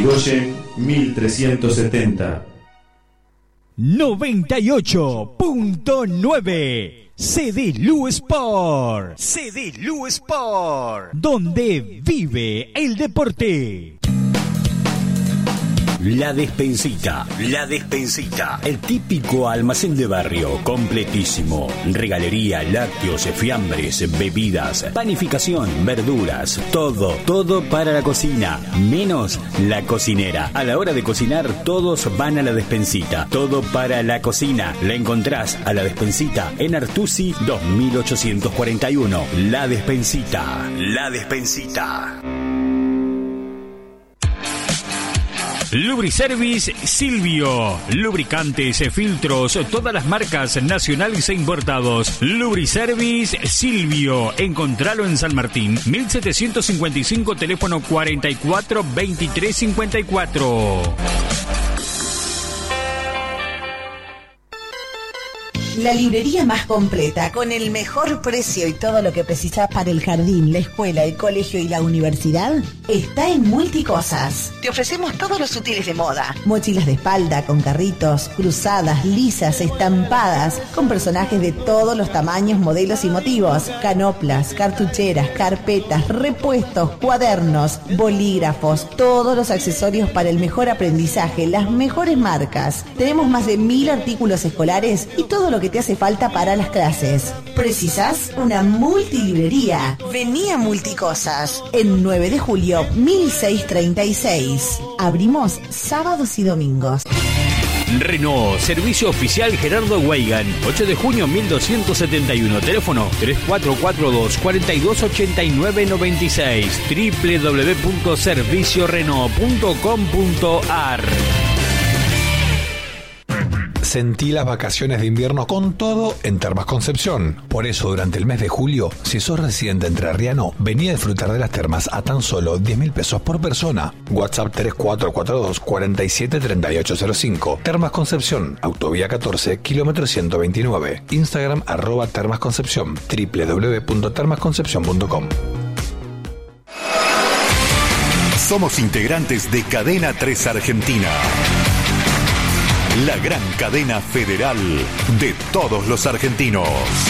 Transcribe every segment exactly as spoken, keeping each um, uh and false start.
Irigoyen mil trescientos setenta. noventa y ocho punto nueve C D L U Sport. C D L U Sport. Donde vive el deporte. La Despensita, La Despensita, el típico almacén de barrio, completísimo. Regalería, lácteos, fiambres, bebidas, panificación, verduras, todo, todo para la cocina, menos la cocinera. A la hora de cocinar, todos van a La Despensita, todo para la cocina. La encontrás a La Despensita en Artusi dos mil ochocientos cuarenta y uno. La Despensita, La Despensita. Lubriservice Silvio. Lubricantes, filtros, todas las marcas nacionales e importados. Lubriservice Silvio. Encontralo en San Martín, mil setecientos cincuenta y cinco, teléfono cuarenta y cuatro veintitrés cincuenta y cuatro. La librería más completa, con el mejor precio y todo lo que precisas para el jardín, la escuela, el colegio y la universidad, está en Multicosas. Te ofrecemos todos los útiles de moda. Mochilas de espalda con carritos, cruzadas, lisas, estampadas, con personajes de todos los tamaños, modelos y motivos. Canoplas, cartucheras, carpetas, repuestos, cuadernos, bolígrafos, todos los accesorios para el mejor aprendizaje, las mejores marcas. Tenemos más de mil artículos escolares y todo lo que te hace falta para las clases. ¿Precisas una multilibrería? Vení a Multicosas en nueve de julio mil seiscientos treinta y seis. Abrimos sábados y domingos. Renault, servicio oficial Gerardo Weigan, ocho de junio mil doscientos setenta y uno, teléfono tres cuatro cuatro dos, cuatro dos ocho nueve nueve seis, doble u doble u doble u punto servicio renault punto com punto a r. Sentí las vacaciones de invierno con todo en Termas Concepción. Por eso, durante el mes de julio, si sos residente entrerriano, vení a disfrutar de las termas a tan solo diez mil pesos por persona. WhatsApp tres cuatro cuatro dos, cuatro siete tres ocho cero cinco. Termas Concepción, Autovía catorce, kilómetro ciento veintinueve. Instagram, arroba Termas Concepción, doble u doble u doble u punto termas concepción punto com. Somos integrantes de Cadena tres Argentina, la gran cadena federal de todos los argentinos.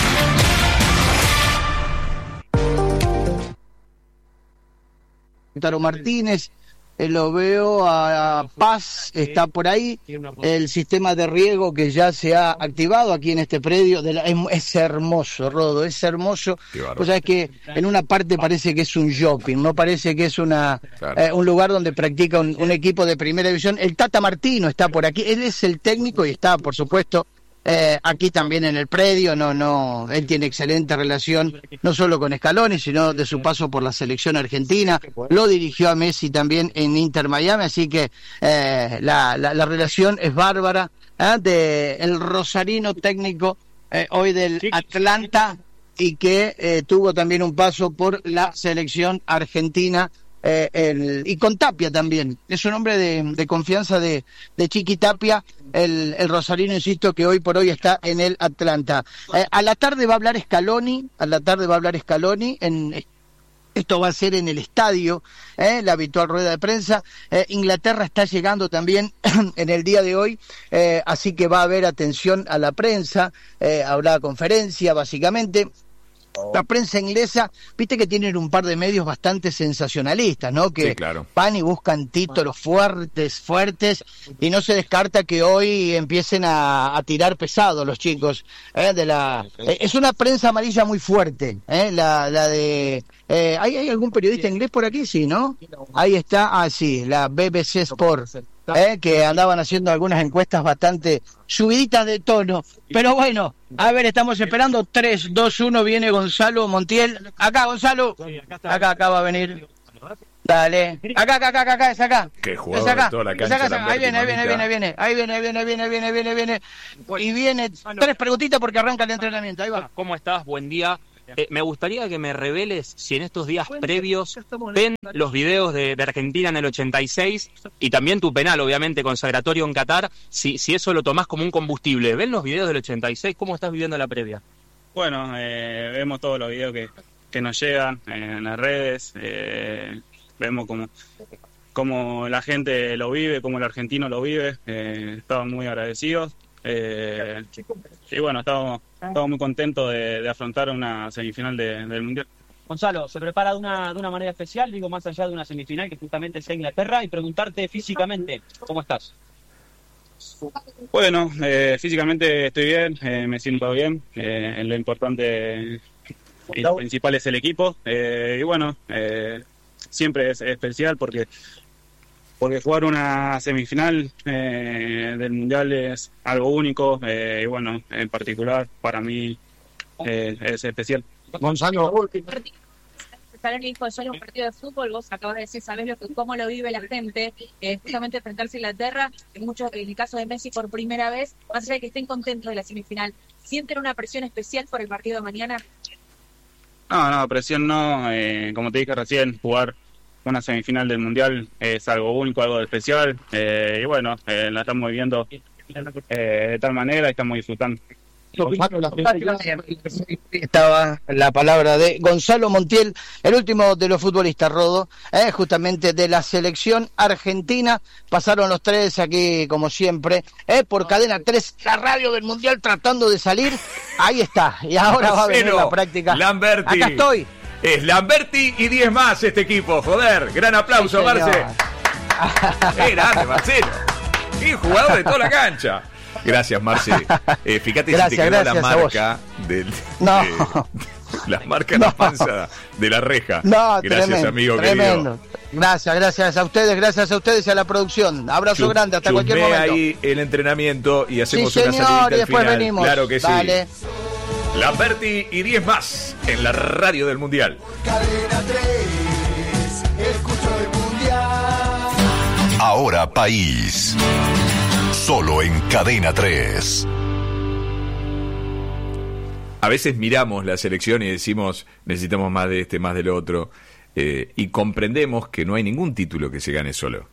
Taro Martínez, eh, lo veo a, a Paz, está por ahí, el sistema de riego que ya se ha activado aquí en este predio, de la, es, es hermoso, Rodo, es hermoso. O sea, es que en una parte parece que es un shopping, no parece que es una claro. eh, un lugar donde practica un, un equipo de primera división. El Tata Martino está por aquí, él es el técnico y está, por supuesto, Eh, aquí también en el predio. No, no, él tiene excelente relación no solo con Scaloni, sino de su paso por la selección argentina. Lo dirigió a Messi también en Inter Miami, así que eh, la, la, la relación es bárbara, ¿eh? De el rosarino técnico eh, hoy del Atlanta y que eh, tuvo también un paso por la selección argentina. Eh, el, y con Tapia también, es un hombre de, de confianza de, de Chiqui Tapia, el, el rosarino, insisto, que hoy por hoy está en el Atlanta. Eh, a la tarde va a hablar Scaloni, a la tarde va a hablar Scaloni, en, esto va a ser en el estadio, eh, la habitual rueda de prensa. eh, Inglaterra está llegando también en el día de hoy, eh, así que va a haber atención a la prensa, eh, habrá conferencia básicamente. La prensa inglesa, viste que tienen un par de medios bastante sensacionalistas, ¿no? Que sí, claro. Van y buscan títulos fuertes, fuertes, y no se descarta que hoy empiecen a, a tirar pesado los chicos. ¿eh? De la eh, Es una prensa amarilla muy fuerte, ¿eh? la, la de... Eh, ¿hay, ¿Hay algún periodista inglés por aquí? Sí, ¿no? Ahí está, ah, sí, la B B C Sport. Eh, que andaban haciendo algunas encuestas bastante subiditas de tono, pero bueno, a ver, estamos esperando. Tres, dos, uno, viene Gonzalo Montiel. Acá, Gonzalo, acá, acá va a venir. Dale, acá, acá, acá, acá, es acá. Qué jugador es acá. de toda la cancha. Es acá, ahí viene, ahí viene, ahí viene, ahí viene, ahí viene, ahí viene, ahí viene, viene, viene, viene, y viene tres preguntitas porque arranca el entrenamiento. Ahí va. ¿Cómo estás? Buen día. Eh, me gustaría que me reveles si en estos días previos ven los videos de, de Argentina en el ochenta y seis y también tu penal, obviamente, consagratorio en Qatar, si, si eso lo tomás como un combustible. ¿Ven los videos del ochenta y seis? ¿Cómo estás viviendo la previa? Bueno, eh, vemos todos los videos que, que nos llegan en las redes, eh, vemos como cómo la gente lo vive, cómo el argentino lo vive. Eh, estamos muy agradecidos. Eh, y bueno, estamos, estamos muy contentos de, de afrontar una semifinal de, del Mundial. Gonzalo, se prepara de una, de una manera especial, digo, más allá de una semifinal que justamente sea Inglaterra, y preguntarte físicamente, ¿cómo estás? Bueno, eh, físicamente estoy bien, eh, me siento bien, eh, lo importante y lo principal es el equipo, eh, y bueno, eh, siempre es especial porque porque jugar una semifinal eh, del Mundial es algo único, eh, y bueno, en particular para mí eh, es especial. Gonzalo, Salón dijo, solo un partido de fútbol, vos acabas de decir, sabés lo que, cómo lo vive la gente, eh, justamente enfrentarse a Inglaterra, en, muchos, en el caso de Messi por primera vez, más allá de que estén contentos de la semifinal, ¿sienten una presión especial por el partido de mañana? No, no, presión no, eh, como te dije recién, jugar una semifinal del Mundial es algo único, algo especial, eh, y bueno, eh, la estamos viviendo eh, de tal manera y estamos disfrutando. Estaba la palabra de Gonzalo Montiel, el último de los futbolistas, Rodo, eh, justamente de la selección argentina. Pasaron los tres aquí, como siempre, eh, por Cadena tres, la radio del Mundial tratando de salir. Ahí está, y ahora va a venir la práctica. Lamberti. Acá estoy. Es Lamberti y diez más este equipo, joder. Gran aplauso, sí, Marce. Qué grande, Marcelo. Qué jugador de toda la cancha. Gracias, Marce. Eh, fíjate gracias, si te quedó la marca del, no. de, la marca en no. la panza de la reja. No, gracias, tremendo, amigo tremendo. querido. Gracias, gracias a ustedes, gracias a ustedes y a la producción. Abrazo Chus, grande, hasta cualquier momento. ahí el entrenamiento y hacemos sí, una señor, salidita y después al final. Venimos. Claro que Dale. sí. Lamberti y diez más en la radio del Mundial. Cadena tres, escucho el Mundial. Ahora País. Solo en Cadena tres. A veces miramos la selección y decimos necesitamos más de este, más del otro, eh, y comprendemos que no hay ningún título que se gane solo.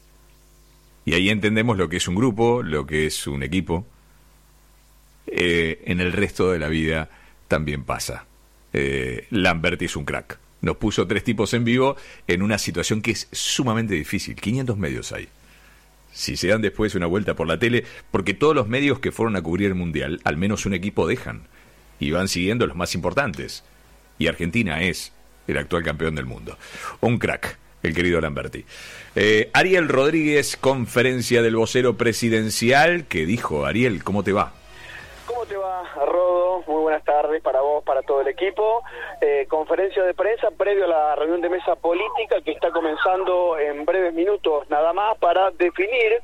Y ahí entendemos lo que es un grupo, lo que es un equipo. Eh, en el resto de la vida también pasa. Eh, Lamberti es un crack. Nos puso tres tipos en vivo en una situación que es sumamente difícil. quinientos medios hay. Si se dan después una vuelta por la tele, porque todos los medios que fueron a cubrir el Mundial, al menos un equipo dejan, y van siguiendo los más importantes. Y Argentina es el actual campeón del mundo. Un crack, el querido Lamberti. Eh, Ariel Rodríguez, conferencia del vocero presidencial, que dijo, Ariel, ¿cómo te va? ¿Cómo te va, Rodo? Muy buenas tardes para vos, para todo el equipo. Eh, conferencia de prensa previo a la reunión de mesa política que está comenzando en breves minutos nada más para definir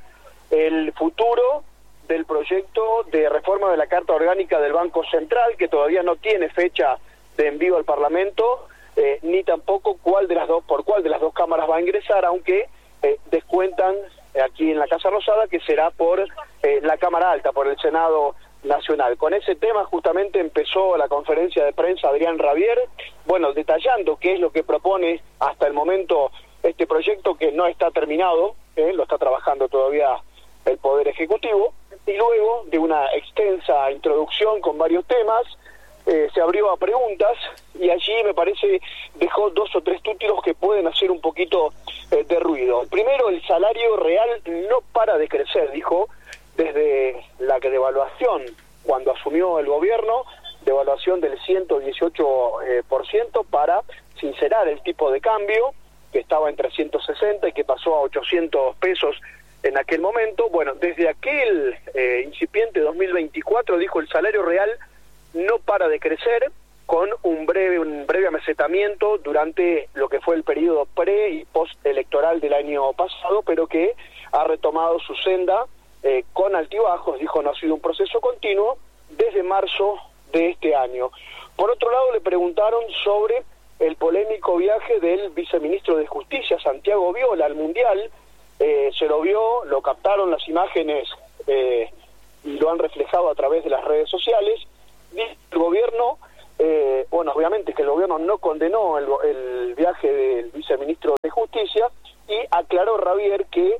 el futuro del proyecto de reforma de la Carta Orgánica del Banco Central, que todavía no tiene fecha de envío al Parlamento, eh, ni tampoco cuál de las dos, por cuál de las dos cámaras va a ingresar, aunque eh, descuentan aquí en la Casa Rosada que será por eh, la Cámara Alta, por el Senado Nacional. Con ese tema justamente empezó la conferencia de prensa Adrián Rabier, bueno, detallando qué es lo que propone hasta el momento este proyecto que no está terminado, eh, lo está trabajando todavía el Poder Ejecutivo, y luego de una extensa introducción con varios temas, eh, se abrió a preguntas y allí me parece dejó dos o tres títulos que pueden hacer un poquito eh, de ruido. El primero, el salario real no para de crecer, dijo, desde la que devaluación cuando asumió el gobierno, devaluación del ciento dieciocho por ciento eh, para sincerar el tipo de cambio que estaba en trescientos sesenta y que pasó a ochocientos pesos en aquel momento. Bueno, desde aquel eh, incipiente dos mil veinticuatro, dijo, el salario real no para de crecer, con un breve un breve amesetamiento durante lo que fue el periodo pre y post electoral del año pasado, pero que ha retomado su senda Eh, con altibajos, dijo, no ha sido un proceso continuo desde marzo de este año. Por otro lado, le preguntaron sobre el polémico viaje del viceministro de Justicia, Santiago Viola, al Mundial. Eh, se lo vio, lo captaron las imágenes eh, y lo han reflejado a través de las redes sociales. Dice el gobierno, eh, bueno, obviamente que el gobierno no condenó el, el viaje del viceministro de Justicia, y aclaró Rabier que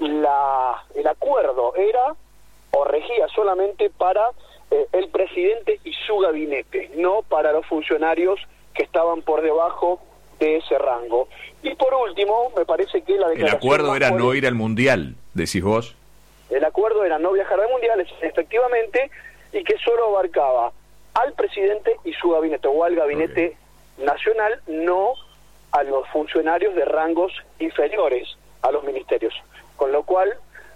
La, el acuerdo era o regía solamente para eh, el presidente y su gabinete, no para los funcionarios que estaban por debajo de ese rango. Y por último, me parece que la El declaración acuerdo era más no fuerte- ir al Mundial, decís vos. El acuerdo era no viajar al Mundial, efectivamente, y que solo abarcaba al presidente y su gabinete, o al gabinete nacional, no a los funcionarios de rangos inferiores a los ministerios. Con lo cual,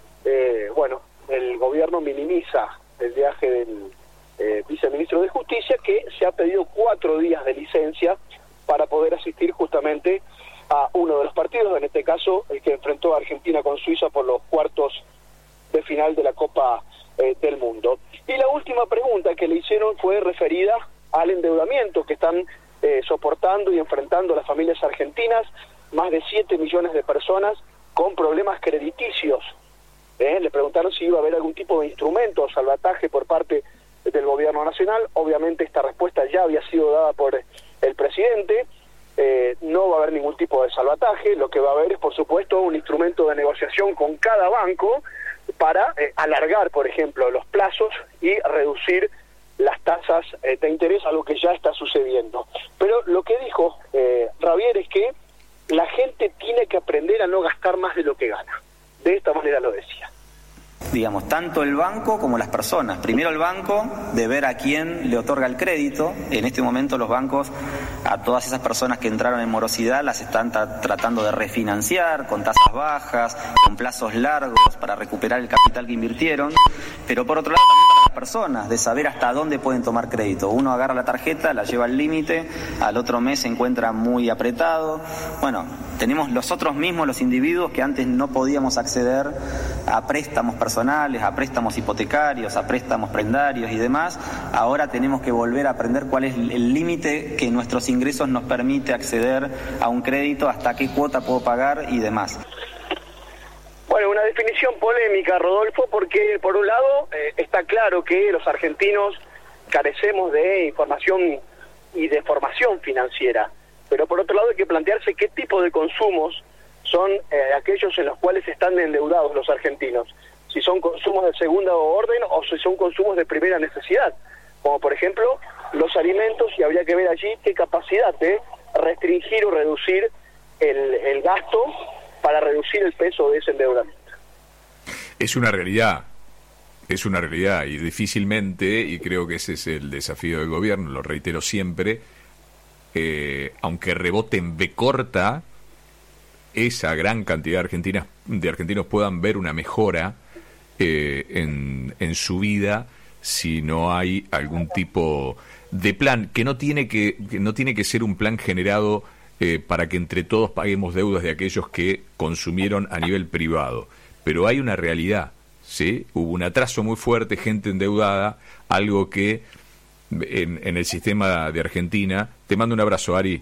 eh, bueno, el gobierno minimiza el viaje del eh, viceministro de Justicia, que se ha pedido cuatro días de licencia para poder asistir justamente a uno de los partidos, en este caso el que enfrentó a Argentina con Suiza por los cuartos de final de la Copa eh, del Mundo. Y la última pregunta que le hicieron fue referida al endeudamiento que están eh, soportando y enfrentando las familias argentinas, más de siete millones de personas con problemas crediticios. ¿Eh? Le preguntaron si iba a haber algún tipo de instrumento o salvataje por parte del gobierno nacional. Obviamente esta respuesta ya había sido dada por el presidente. Eh, no va a haber ningún tipo de salvataje. Lo que va a haber es, por supuesto, un instrumento de negociación con cada banco para eh, alargar, por ejemplo, los plazos y reducir las tasas eh, de interés, algo que ya está sucediendo. Pero lo que dijo eh, Javier es que la gente tiene que aprender a no gastar más de lo que gana. De esta manera lo decía. Digamos, tanto el banco como las personas. Primero el banco, de ver a quién le otorga el crédito. En este momento los bancos, a todas esas personas que entraron en morosidad, las están tra- tratando de refinanciar con tasas bajas, con plazos largos para recuperar el capital que invirtieron. Pero por otro lado también para las personas, de saber hasta dónde pueden tomar crédito. Uno agarra la tarjeta, la lleva al límite, al otro mes se encuentra muy apretado. Bueno, tenemos los otros mismos, los individuos que antes no podíamos acceder a préstamos personales, a préstamos hipotecarios, a préstamos prendarios y demás. Ahora tenemos que volver a aprender cuál es el límite que nuestros ingresos nos permite acceder a un crédito, hasta qué cuota puedo pagar y demás. Bueno, una definición polémica, Rodolfo, porque por un lado eh, está claro que los argentinos carecemos de información y de formación financiera, pero por otro lado hay que plantearse qué tipo de consumos son eh, aquellos en los cuales están endeudados los argentinos, si son consumos de segunda orden o si son consumos de primera necesidad, como por ejemplo los alimentos, y habría que ver allí qué capacidad de restringir o reducir el, el gasto para reducir el peso de ese endeudamiento. Es una realidad, es una realidad y difícilmente, y creo que ese es el desafío del gobierno, lo reitero siempre, eh, aunque rebote en B corta, esa gran cantidad de argentinas, de argentinos puedan ver una mejora eh, en, en su vida si no hay algún tipo de plan, que no tiene que, que no tiene que ser un plan generado eh, para que entre todos paguemos deudas de aquellos que consumieron a nivel privado. Pero hay una realidad, ¿sí? Hubo un atraso muy fuerte, gente endeudada, algo que en, en el sistema de Argentina... Te mando un abrazo, Ari.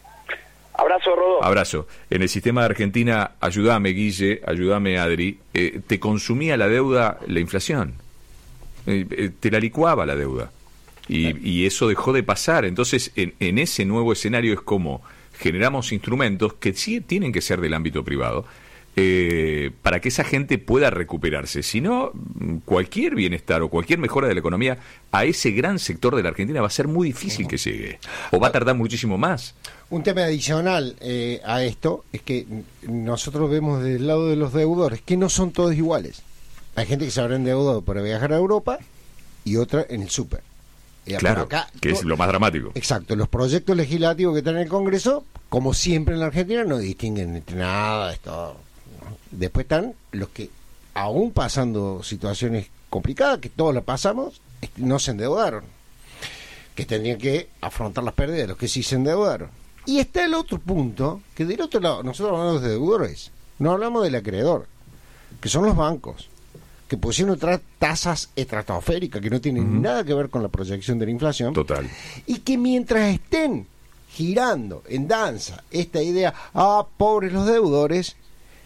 Abrazo, Rodolfo. Abrazo. En el sistema de Argentina, ayúdame, Guille, ayúdame, Adri, eh, te consumía la deuda la inflación. Eh, eh, te la licuaba la deuda. Y, y eso dejó de pasar. Entonces, en, en ese nuevo escenario es como generamos instrumentos que sí tienen que ser del ámbito privado, eh, para que esa gente pueda recuperarse. Si no, cualquier bienestar o cualquier mejora de la economía a ese gran sector de la Argentina va a ser muy difícil que llegue. O va a tardar muchísimo más. Un tema adicional eh, a esto es que nosotros vemos del lado de los deudores que no son todos iguales. Hay gente que se habrá endeudado para viajar a Europa y otra en el súper. Eh, Claro, acá, que es lo más dramático. Exacto, los proyectos legislativos que están en el Congreso, como siempre en la Argentina, no distinguen entre nada de esto. Después están los que, aún pasando situaciones complicadas, que todos las pasamos, no se endeudaron, que tendrían que afrontar las pérdidas, los que sí se endeudaron. Y está el otro punto, que del otro lado, nosotros hablamos de deudores, no hablamos del acreedor, que son los bancos, que pusieron otras tasas estratosféricas que no tienen uh-huh. nada que ver con la proyección de la inflación. Total. Y que mientras estén girando en danza esta idea, ah, pobres los deudores,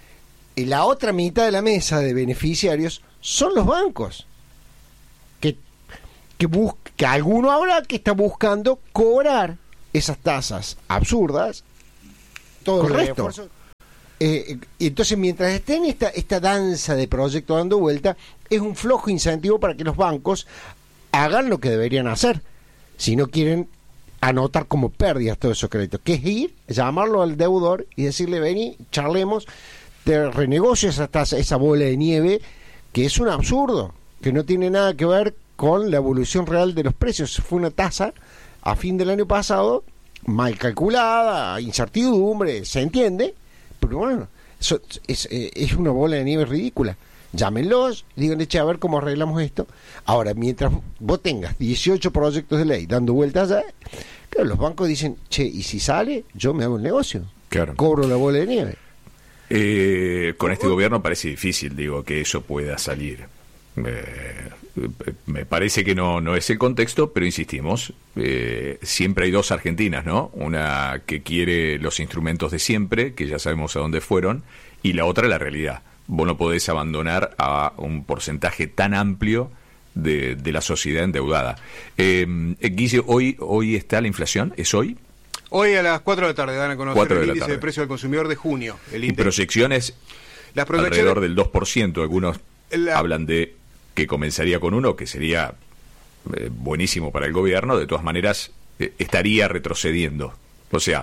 y la otra mitad de la mesa de beneficiarios son los bancos, que, que, bus- que alguno habrá que está buscando cobrar esas tasas absurdas, todo el resto. Eh, y entonces, mientras esté en esta, esta danza de proyectos dando vuelta, es un flojo incentivo para que los bancos hagan lo que deberían hacer, si no quieren anotar como pérdidas todos esos créditos, que es ir, llamarlo al deudor y decirle, vení, charlemos, te renegocio esa tasa, esa bola de nieve, que es un absurdo, que no tiene nada que ver con la evolución real de los precios. Fue una tasa a fin del año pasado mal calculada, incertidumbre, se entiende, pero bueno, eso es, es una bola de nieve ridícula. Llámenlos, díganle, che, a ver cómo arreglamos esto. Ahora, mientras vos tengas dieciocho proyectos de ley dando vueltas allá, claro, los bancos dicen, che, y si sale, yo me hago el negocio, claro, cobro la bola de nieve. Eh, con este gobierno parece difícil, digo, que eso pueda salir. Eh, me parece que no, no es el contexto, pero insistimos, eh, siempre hay dos Argentinas, ¿no? Una que quiere los instrumentos de siempre, que ya sabemos a dónde fueron, y la otra la realidad. Vos no podés abandonar a un porcentaje tan amplio de, de la sociedad endeudada. Eh, Guille, hoy, hoy está la inflación, ¿es hoy? Hoy a las cuatro de la tarde dan a conocer de el índice tarde. de precio del consumidor de junio. El Y proyecciones, Las proyecciones alrededor del dos por ciento. Algunos la... hablan de que comenzaría con uno, que sería eh, buenísimo para el gobierno. De todas maneras, eh, estaría retrocediendo. O sea,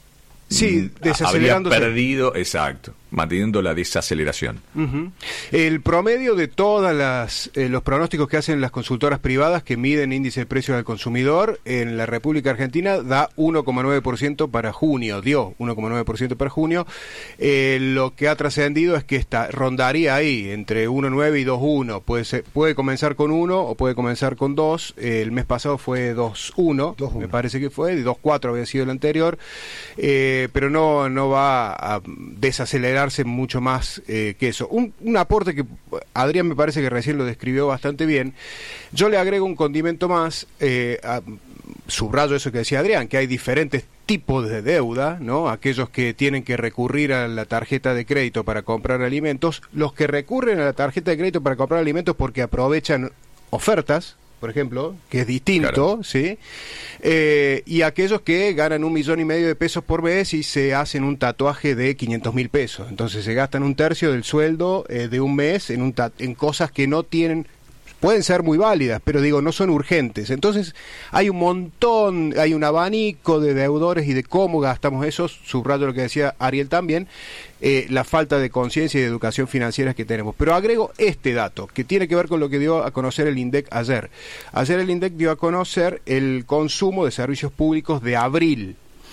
sí, desacelerándose. Habría perdido, exacto, manteniendo la desaceleración. Uh-huh. El promedio de todas las eh, los pronósticos que hacen las consultoras privadas que miden índice de precios del consumidor en la República Argentina da uno coma nueve por ciento para junio, dio uno coma nueve por ciento para junio. Eh, lo que ha trascendido es que está, rondaría ahí entre uno coma nueve y dos coma uno. Puede ser, puede comenzar con uno o puede comenzar con dos. Eh, el mes pasado fue dos coma uno, me parece que fue, dos coma cuatro había sido el anterior. Eh, pero no, no va a desacelerar mucho más eh, que eso. Un, un aporte que Adrián me parece que recién lo describió bastante bien. Yo le agrego un condimento más, eh, a, subrayo eso que decía Adrián, que hay diferentes tipos de deuda, ¿no? Aquellos que tienen que recurrir a la tarjeta de crédito para comprar alimentos, los que recurren a la tarjeta de crédito para comprar alimentos porque aprovechan ofertas, por ejemplo, que es distinto, claro. ¿Sí? Eh, y aquellos que ganan un millón y medio de pesos por mes y se hacen un tatuaje de quinientos mil pesos. Entonces se gastan un tercio del sueldo eh, de un mes en, un ta- en cosas que no tienen, pueden ser muy válidas, pero digo, no son urgentes. Entonces hay un montón, hay un abanico de deudores y de cómo gastamos eso, subrayo lo que decía Ariel también, eh, la falta de conciencia y de educación financiera que tenemos. Pero agrego este dato, que tiene que ver con lo que dio a conocer el INDEC ayer. Ayer el INDEC dio a conocer el consumo de servicios públicos de abril.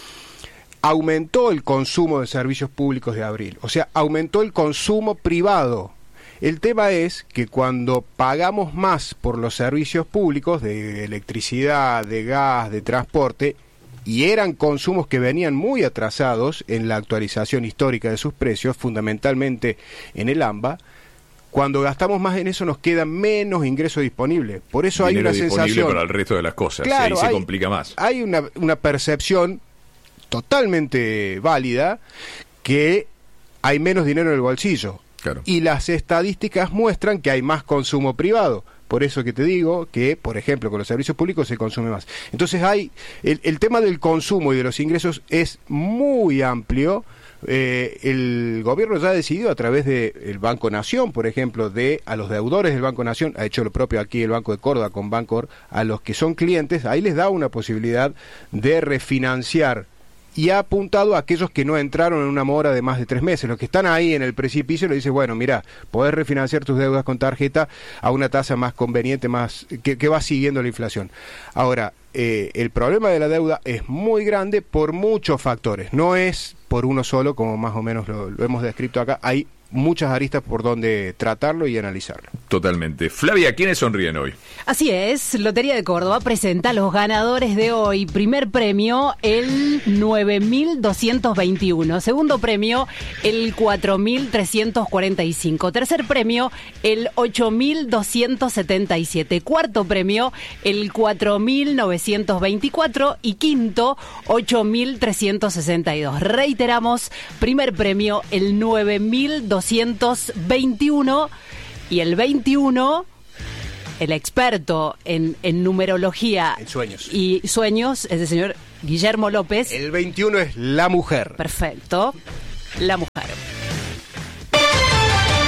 Aumentó el consumo de servicios públicos de abril, o sea, aumentó el consumo privado. El tema es que cuando pagamos más por los servicios públicos de electricidad, de gas, de transporte, y eran consumos que venían muy atrasados en la actualización histórica de sus precios, fundamentalmente en el AMBA, cuando gastamos más en eso nos queda menos ingreso disponible. Por eso Dinero hay una disponible sensación... para el resto de las cosas, claro, ahí se hay, complica más. Hay una, una percepción totalmente válida que hay menos dinero en el bolsillo. Claro. Y las estadísticas muestran que hay más consumo privado. Por eso que te digo que, por ejemplo, con los servicios públicos se consume más. Entonces hay el, el tema del consumo y de los ingresos es muy amplio. Eh, el gobierno ya ha decidido a través del Banco Nación, por ejemplo, de a los deudores del Banco Nación, ha hecho lo propio aquí el Banco de Córdoba con Bancor, a los que son clientes, ahí les da una posibilidad de refinanciar. Y ha apuntado a aquellos que no entraron en una mora de más de tres meses. Los que están ahí en el precipicio le dice, bueno, mira, podés refinanciar tus deudas con tarjeta a una tasa más conveniente, más que, que va siguiendo la inflación. Ahora, eh, el problema de la deuda es muy grande por muchos factores. No es por uno solo, como más o menos lo, lo hemos descrito acá. Hay muchas aristas por donde tratarlo y analizarlo. Totalmente. Flavia, ¿quiénes sonríen hoy? Así es, Lotería de Córdoba presenta a los ganadores de hoy. Primer premio, el nueve mil doscientos veintiuno. Segundo premio, el cuatro mil trescientos cuarenta y cinco. Tercer premio, el ocho mil doscientos setenta y siete. Cuarto premio, el cuatro mil novecientos veinticuatro. Y quinto, ocho mil trescientos sesenta y dos. Reiteramos, primer premio, el nueve mil doscientos veintiuno. Y el veintiuno, el experto en, en numerología en sueños. y sueños es el señor Guillermo López. El veintiuno es la mujer. Perfecto, la mujer.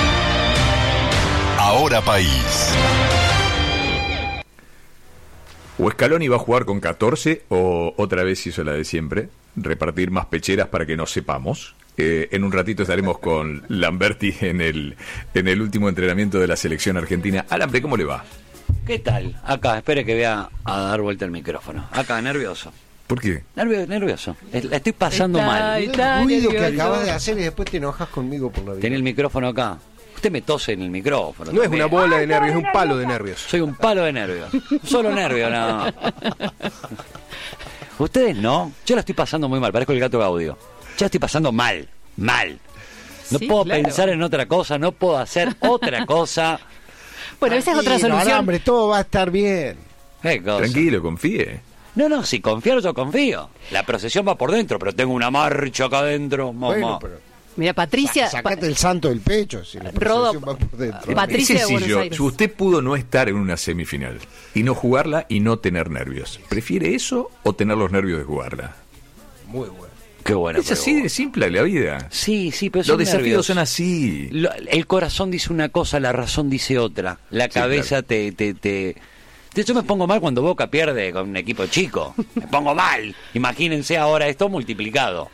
Ahora País. O Scaloni va a jugar con catorce, o otra vez hizo la de siempre, repartir más pecheras para que no sepamos. Eh, en un ratito estaremos con Lamberti en el, en el último entrenamiento de la selección argentina. Alambre, ¿cómo le va? ¿Qué tal? Acá, espere que vea a dar vuelta el micrófono. Acá, nervioso. ¿Por qué? Nervioso, nervioso. La estoy pasando Está, mal. está el ruido que acabas de hacer y después te enojas conmigo por la vida. Tenía el micrófono acá. Usted me tose en el micrófono. No también. es una bola de nervios, es un palo de nervios. Soy un palo de nervios. Solo nervio, nada. Ustedes no. Yo la estoy pasando muy mal. Parezco el gato Gaudio. Yo la estoy pasando mal. Mal. No Sí, puedo claro. pensar en otra cosa. No puedo hacer otra cosa. Bueno, esa es otra Tranquilo, solución. Alambre, todo va a estar bien. ¿Qué cosa? Tranquilo, confíe. No, no, si confiar yo confío. La procesión va por dentro, pero tengo una marcha acá adentro, mamá. Bueno, pero Mira, Patricia. sa- sacate el santo del pecho. Si la Rodo, procesión va por dentro. Patricia Es de Buenos sencillo. Aires. Usted pudo no estar en una semifinal y no jugarla y no tener nervios. ¿Prefiere eso o tener los nervios de jugarla? Muy bueno. Qué bueno. Es así de simple la vida. Sí, sí, pero Los son desafíos nervios. son así. Lo- el corazón dice una cosa, la razón dice otra. La cabeza te, te, te... De hecho, me pongo mal cuando Boca pierde con un equipo chico. Me pongo mal. Imagínense ahora esto multiplicado.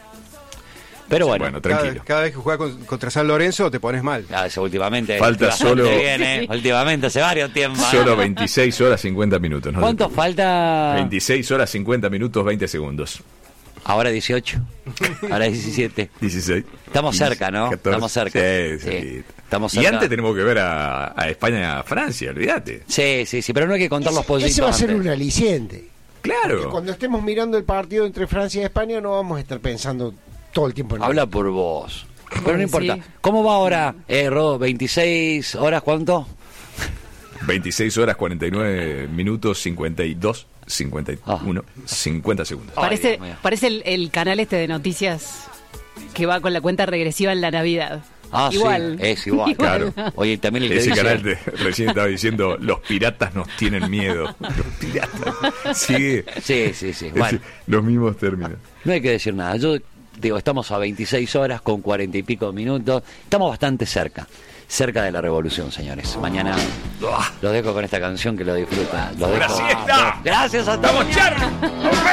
Pero bueno. Bueno, Cada, tranquilo. cada vez que juegas con- contra San Lorenzo te pones mal. Ah, eso últimamente. Falta últimamente solo- viene, Sí. últimamente, hace varios tiempos. Solo veintiséis horas cincuenta minutos. No se ¿Cuánto preocupe. falta? veintiséis horas cincuenta minutos veinte segundos. Ahora dieciocho. Ahora diecisiete. dieciséis. Estamos cerca, ¿no? catorce. Estamos cerca. Sí, Sí. sí. Estamos Y cerca. antes tenemos que ver a, a España y a Francia, olvídate. Sí, sí, sí, pero no hay que contar los pollitos Ese va a ser antes. un aliciente. Porque Claro. cuando estemos mirando el partido entre Francia y España no vamos a estar pensando todo el tiempo en Habla por vos. Pero no importa. Sí. ¿Cómo va ahora, eh, Rodo? ¿veintiséis horas cuánto? veintiséis horas cuarenta y nueve minutos cincuenta y dos, cincuenta y uno, cincuenta segundos. Parece, Dios mío. parece el, el canal este de noticias que va con la cuenta regresiva en la Navidad. Ah, Igual. sí, es igual. Claro. Oye, también el que Ese dice... canal de, recién estaba diciendo, los piratas nos tienen miedo. Los piratas. Sigue. Sí, sí, sí. Es- Bueno, los mismos términos. no hay que decir nada. Yo digo, estamos a veintiséis horas con cuarenta y pico minutos. Estamos bastante cerca. Cerca de la revolución, señores. Mañana los dejo con esta canción que lo disfrutan. Los ¡Una dejo- siesta! Gracias a todos. ¡Vamos, Charlie!